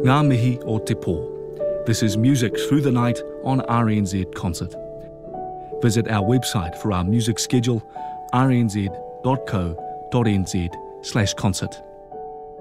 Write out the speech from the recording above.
Ngā mihi o te pō. This is Music Through the Night on RNZ Concert. Visit our website for our music schedule, rnz.co.nz/concert.